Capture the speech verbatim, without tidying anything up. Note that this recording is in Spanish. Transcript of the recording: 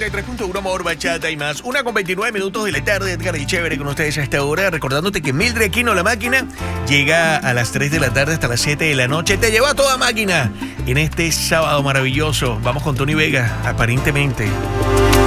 noventa y tres punto uno, amor, bachata y más. Una con veintinueve minutos de la tarde, Edgar y Chévere con ustedes a esta hora. Recordándote que Mildred Aquino, la máquina, llega a las tres de la tarde hasta las siete de la noche. Te lleva a toda máquina en este sábado maravilloso. Vamos con Tony Vega, aparentemente.